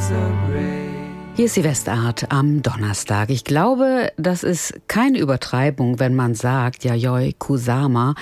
Hier ist die Westart am Donnerstag. Ich glaube, das ist keine Übertreibung, wenn man sagt, Yayoi Kusama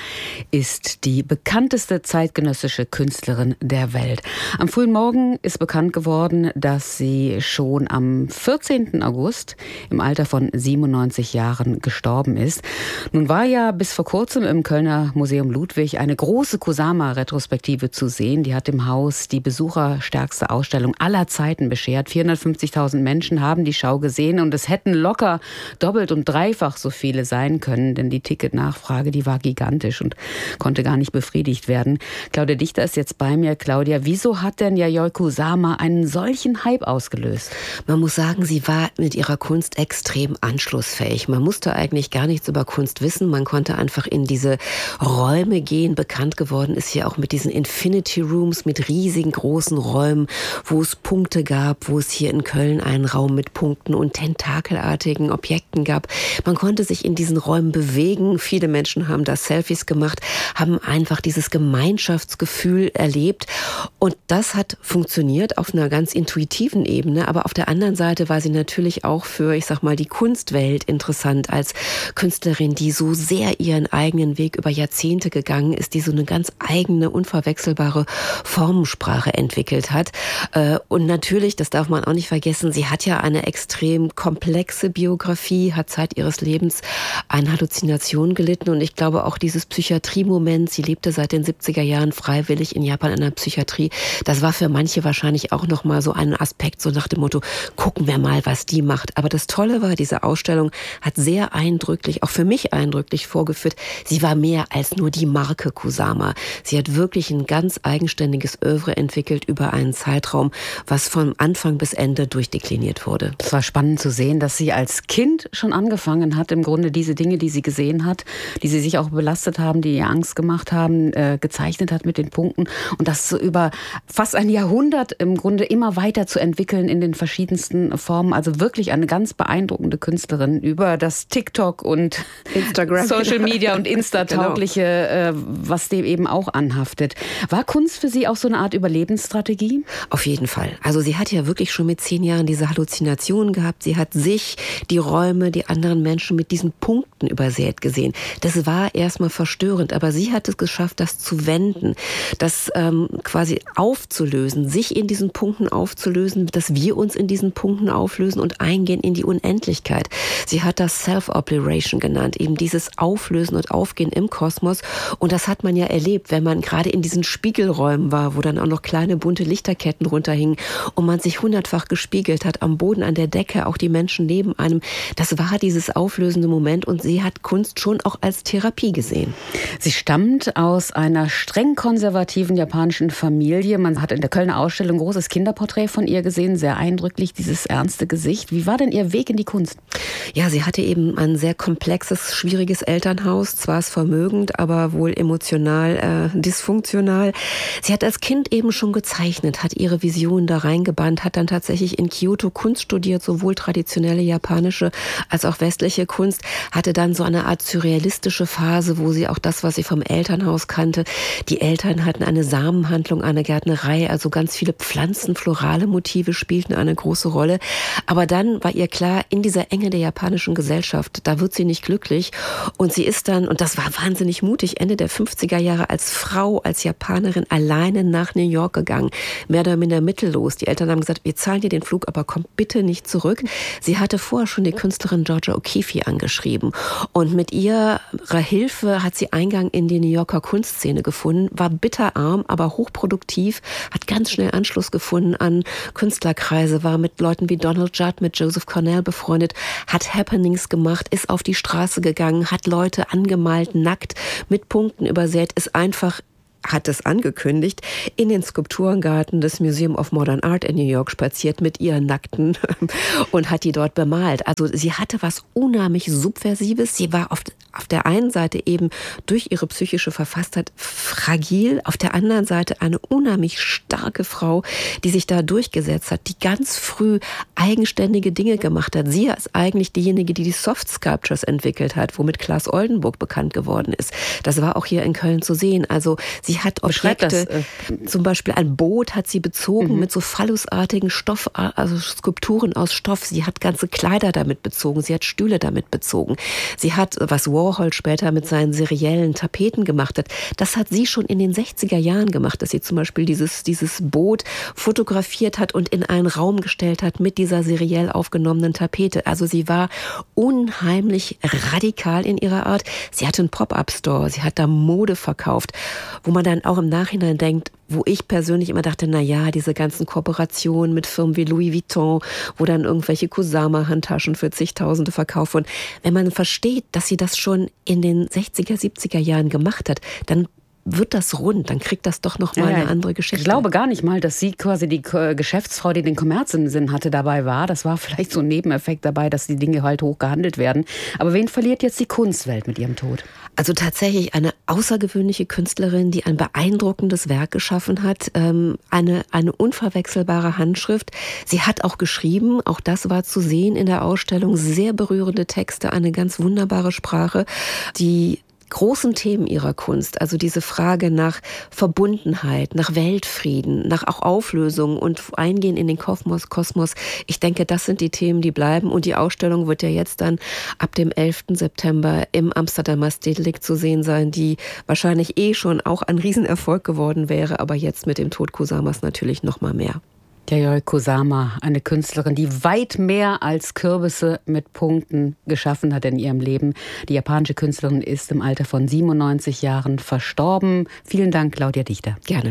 ist die bekannteste zeitgenössische Künstlerin der Welt. Am frühen Morgen ist bekannt geworden, dass sie schon am 14. August im Alter von 97 Jahren gestorben ist. Nun war ja bis vor kurzem im Kölner Museum Ludwig eine große Kusama-Retrospektive zu sehen. Die hat im Haus die besucherstärkste Ausstellung aller Zeiten beschert. 450.000 Menschen haben die Schau gesehen und es hätten locker doppelt und dreifach so viele sein können, denn die Ticketnachfrage, die war gigantisch und konnte gar nicht befriedigt werden. Claudia Dichter ist jetzt bei mir. Claudia, wieso hat denn Yayoi Kusama einen solchen Hype ausgelöst? Man muss sagen, sie war mit ihrer Kunst extrem anschlussfähig. Man musste eigentlich gar nichts über Kunst wissen. Man konnte einfach in diese Räume gehen. Bekannt geworden ist hier auch mit diesen Infinity Rooms, mit riesigen großen Räumen, wo es Punkte gab, wo es hier in Köln einen Raum mit Punkten und tentakelartigen Objekten gab. Man konnte sich in diesen Räumen bewegen. Viele Menschen haben da Selfies gemacht, haben einfach dieses Gemeinschaftsgefühl erlebt. Und das hat funktioniert auf einer ganz intuitiven Ebene. Aber auf der anderen Seite war sie natürlich auch für, ich sag mal, die Kunstwelt interessant als Künstlerin, die so sehr ihren eigenen Weg über Jahrzehnte gegangen ist, die so eine ganz eigene, unverwechselbare Formensprache entwickelt hat. Und natürlich, das darf man auch nicht vergessen, sie hat ja eine extrem komplexe Biografie, hat Zeit ihres Lebens an Halluzinationen gelitten und ich glaube auch dieses Psychiatrie-Moment, sie lebte seit den 70er Jahren freiwillig in Japan in der Psychiatrie, das war für manche wahrscheinlich auch nochmal so ein Aspekt, so nach dem Motto, gucken wir mal, was die macht. Aber das Tolle war, diese Ausstellung hat sehr eindrücklich, auch für mich eindrücklich vorgeführt, sie war mehr als nur die Marke Kusama. Sie hat wirklich ein ganz eigenständiges Œuvre entwickelt über einen Zeitraum, was von Anfang bis Ende durchdekliniert wurde. Es war spannend zu sehen, dass sie als Kind schon angefangen hat, im Grunde diese Dinge, die sie gesehen hat, die sie sich auch belastet haben, die ihr Angst gemacht haben, gezeichnet hat mit den Punkten und das so über fast ein Jahrhundert im Grunde immer weiter zu entwickeln in den verschiedensten Formen. Also wirklich eine ganz beeindruckende Künstlerin über das TikTok und Instagram, Social Media und Insta-taugliche, was dem eben auch anhaftet. War Kunst für Sie auch so eine Art Überlebensstrategie? Auf jeden Fall. Also sie hat ja wirklich schon mit 10 Jahren diese Halluzinationen gehabt. Sie hat sich, die Räume, die anderen Menschen mit diesen Punkten übersät gesehen. Das war erstmal verstörend, aber sie hat es geschafft, das zu wenden, das quasi aufzulösen, sich in diesen Punkten aufzulösen, dass wir uns in diesen Punkten auflösen und eingehen in die Unendlichkeit. Sie hat das Self-Obliteration genannt, eben dieses Auflösen und Aufgehen im Kosmos. Und das hat man ja erlebt, wenn man gerade in diesen Spiegelräumen war, wo dann auch noch kleine bunte Lichterketten runterhingen und man sich 100-fach gespiegelt hat, am Boden, an der Decke, auch die Menschen neben einem. Das war dieses auflösende Moment und sie hat Kunst schon auch als Therapie gesehen. Sie stammt aus einer streng konservativen japanischen Familie. Man hat in der Kölner Ausstellung ein großes Kinderporträt von ihr gesehen, sehr eindrücklich, dieses ernste Gesicht. Wie war denn ihr Weg in die Kunst? Ja, sie hatte eben ein sehr komplexes, schwieriges Elternhaus. Zwar ist vermögend, aber wohl emotional dysfunktional. Sie hat als Kind eben schon gezeichnet, hat ihre Visionen da reingebannt, hat dann tatsächlich in Kyoto Kunst studiert, sowohl traditionelle japanische als auch westliche Kunst, hatte dann so eine Art surrealistische Phase, wo sie auch das, was sie vom Elternhaus kannte, die Eltern hatten eine Samenhandlung, eine Gärtnerei, also ganz viele Pflanzen, florale Motive spielten eine große Rolle. Aber dann war ihr klar, in dieser Enge der japanischen Gesellschaft, da wird sie nicht glücklich und sie ist dann, und das war wahnsinnig mutig, Ende der 50er Jahre als Frau, als Japanerin alleine nach New York gegangen, mehr oder minder mittellos. Die Eltern haben gesagt, wir zahlen dir den Flug, aber komm bitte nicht zurück. Sie hatte vorher schon die Künstlerin Georgia O'Keeffe angeschrieben und mit ihrer Hilfe hat sie Eingang in die New Yorker Kunstszene gefunden, war bitterarm, aber hochproduktiv, hat ganz schnell Anschluss gefunden an Künstlerkreise, war mit Leuten wie Donald Judd, mit Joseph Cornell befreundet, hat Happenings gemacht, ist auf die Straße gegangen, hat Leute angemalt, nackt, mit Punkten übersät, ist einfach hat es angekündigt, in den Skulpturengarten des Museum of Modern Art in New York spaziert mit ihren Nackten und hat die dort bemalt. Also sie hatte was unheimlich Subversives. Sie war auf der einen Seite eben durch ihre psychische Verfasstheit fragil, auf der anderen Seite eine unheimlich starke Frau, die sich da durchgesetzt hat, die ganz früh eigenständige Dinge gemacht hat. Sie ist eigentlich diejenige, die die Soft Sculptures entwickelt hat, womit Claes Oldenburg bekannt geworden ist. Das war auch hier in Köln zu sehen. Also sie Sie hat Objekte, zum Beispiel ein Boot hat sie bezogen mit so phallusartigen also Skulpturen aus Stoff. Sie hat ganze Kleider damit bezogen, sie hat Stühle damit bezogen. Sie hat, was Warhol später mit seinen seriellen Tapeten gemacht hat, das hat sie schon in den 60er Jahren gemacht, dass sie zum Beispiel dieses Boot fotografiert hat und in einen Raum gestellt hat mit dieser seriell aufgenommenen Tapete. Also sie war unheimlich radikal in ihrer Art. Sie hatte einen Pop-up-Store, sie hat da Mode verkauft, wo man dann auch im Nachhinein denkt, wo ich persönlich immer dachte, na ja, diese ganzen Kooperationen mit Firmen wie Louis Vuitton, wo dann irgendwelche Kusama-Handtaschen für zigtausende verkauft wurden. Wenn man versteht, dass sie das schon in den 60er, 70er Jahren gemacht hat, dann wird das rund, dann kriegt das doch noch mal eine andere Geschichte. Ich glaube gar nicht mal, dass sie quasi die Geschäftsfrau, die den Kommerz im Sinn hatte, dabei war. Das war vielleicht so ein Nebeneffekt dabei, dass die Dinge halt hoch gehandelt werden. Aber wen verliert jetzt die Kunstwelt mit ihrem Tod? Also tatsächlich eine außergewöhnliche Künstlerin, die ein beeindruckendes Werk geschaffen hat, eine unverwechselbare Handschrift. Sie hat auch geschrieben, auch das war zu sehen in der Ausstellung, sehr berührende Texte, eine ganz wunderbare Sprache, die großen Themen ihrer Kunst, also diese Frage nach Verbundenheit, nach Weltfrieden, nach auch Auflösung und Eingehen in den Kosmos. Ich denke, das sind die Themen, die bleiben. Und die Ausstellung wird ja jetzt dann ab dem 11. September im Amsterdamer Stedelijk zu sehen sein, die wahrscheinlich schon auch ein Riesenerfolg geworden wäre, aber jetzt mit dem Tod Kusamas natürlich noch mal mehr. Yayoi Kusama, eine Künstlerin, die weit mehr als Kürbisse mit Punkten geschaffen hat in ihrem Leben. Die japanische Künstlerin ist im Alter von 97 Jahren verstorben. Vielen Dank, Claudia Dichter. Gerne.